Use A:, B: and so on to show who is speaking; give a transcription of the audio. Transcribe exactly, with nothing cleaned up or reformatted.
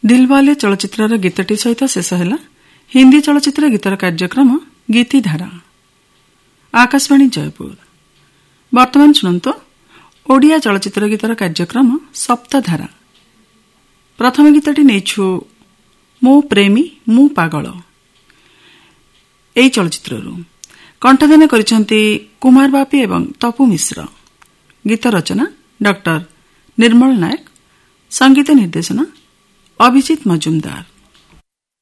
A: दिलवाले चलचित्रर गीतटी सहित शेष है हिंदी चलचित्र गीतर कार्यक्रम गीतिधारा। आकाशवाणी जयपुर। वर्तमान शुणु ओडिया चलचित्र गीतर कार्यक्रम सप्तधारा। प्रथम गीतटी नेछु मो प्रेमी मु पागल। एई चलचित्ररु कंठदान करिसेंती कुमार बापी एवं तपु मिश्र। गीत रचना डॉक्टर निर्मल नायक। संगीत निर्देशन अभिजीत मजुमदार।